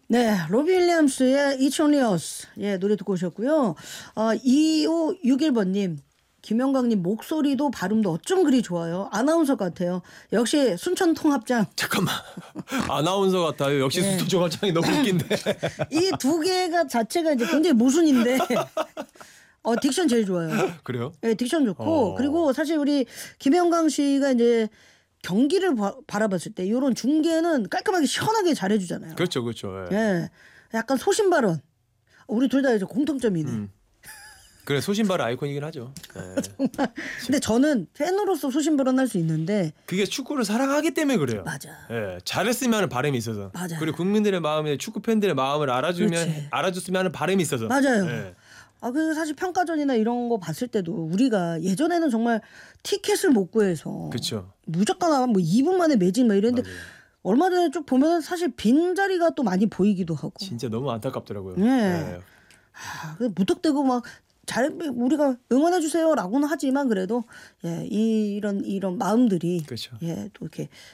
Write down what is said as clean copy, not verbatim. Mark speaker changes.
Speaker 1: 네, 로비 윌리엄스의 It's Only Us 노래 듣고 오셨고요. 2561번님 김영광님 목소리도 발음도 어쩜 그리 좋아요. 아나운서 같아요. 역시 순천 통합장.
Speaker 2: 잠깐만. 아나운서 같아요. 역시
Speaker 1: 네.
Speaker 2: 수도정합장이 너무 웃긴데.
Speaker 1: 이 두 개가 자체가 이제 굉장히 모순인데 딕션 제일 좋아요.
Speaker 2: 그래요?
Speaker 1: 네, 딕션 좋고 그리고 사실 우리 김영광 씨가 이제 경기를 바라봤을 때 이런 중계는 깔끔하게 시원하게 잘해주잖아요.
Speaker 2: 그렇죠, 그렇죠. 예.
Speaker 1: 예, 약간 소신 발언. 우리 둘 다 이제 공통점이네.
Speaker 2: 그래 소신발언 아이콘이긴 하죠. 예.
Speaker 1: 정말. 근데 저는 팬으로서 소신 발언할 수 있는데
Speaker 2: 그게 축구를 사랑하기 때문에 그래요.
Speaker 1: 맞아.
Speaker 2: 예, 잘했으면 하는 바람이 있어서.
Speaker 1: 맞아요.
Speaker 2: 그리고 국민들의 마음에 축구 팬들의 마음을
Speaker 1: 그렇지.
Speaker 2: 알아줬으면 하는 바람이 있어서.
Speaker 1: 맞아요.
Speaker 2: 예.
Speaker 1: 그 사실 평가전이나 이런 거 봤을 때도 우리가 예전에는 정말 티켓을 못 구해서
Speaker 2: 그렇죠.
Speaker 1: 무조건 뭐 2분 만에 매진 막 이랬는데
Speaker 2: 맞아요.
Speaker 1: 얼마 전에 쭉 보면 사실 빈 자리가 또 많이 보이기도 하고.
Speaker 2: 진짜 너무 안타깝더라고요.
Speaker 1: 네.
Speaker 2: 예.
Speaker 1: 무턱대고 막 잘 우리가 응원해 주세요라고는 하지만 그래도 이런 마음들이
Speaker 2: 그렇죠.
Speaker 1: 또 이렇게